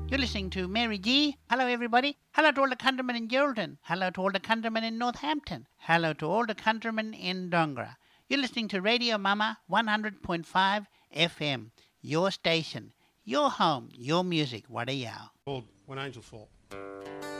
You're listening to Mary G. Hello, everybody. Hello to all the countrymen in Geraldton. Hello to all the countrymen in Northampton. Hello to all the countrymen in Dongra. You're listening to Radio Mama 100.5 FM. Your station, your home, your music. What a yow. When Angels Fall.